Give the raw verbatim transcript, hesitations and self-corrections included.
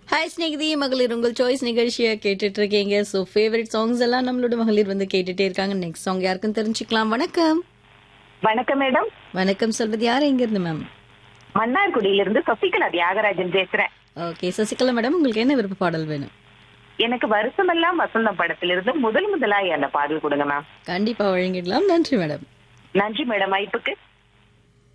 Hi Snehithi மகளிர் உங்கள் choice நிகழ்ச்சியை கேட்டுட்டு இருக்கீங்க. ஸோ ஃபேவரட் சாங்ஸ் எல்லாம் நம்மளோட மகளிர் வந்து கேட்டுட்டே இருக்காங்க. நெக்ஸ்ட் சாங் யாருக்குன்னு தெரிஞ்சுக்கலாம். வணக்கம். வணக்கம் மேடம். வணக்கம் சொல்றது யார், எங்க இருந்து மேம்? மன்னார்குடியிலிருந்து சசிகலா தியாகராஜன் பேசுறேன். ஓகே சசிகலா மேடம், உங்களுக்கு என்ன விருப்ப பாடல் வேணும்? எனக்கு வருஷமெல்லாம் வசந்தம் படத்திலிருந்து முதல் முதலாய் அந்த பாடல் கொடுங்க மேம். கண்டிப்பா வழங்கிடலாம். நன்றி மேடம். நன்றி மேடம் வாய்ப்புக்கு.